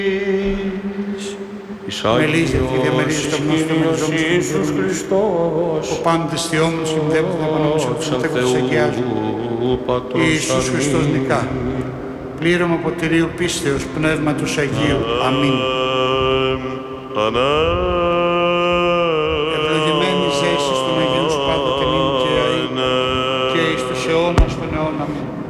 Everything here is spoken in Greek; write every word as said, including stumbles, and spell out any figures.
Μελίζεται και διαμερίζει το γνωστό με τους ώμους Ιησούς Χριστός, ο πάντες θεόμους και μηδέπτεται επανόμους από τους μετέχοντες αγιάζουν. Ιησούς Χριστός νικά, πλήρωμα ποτηρίου πίστεως Πνεύματος Αγίου. Αμήν. Αμήν.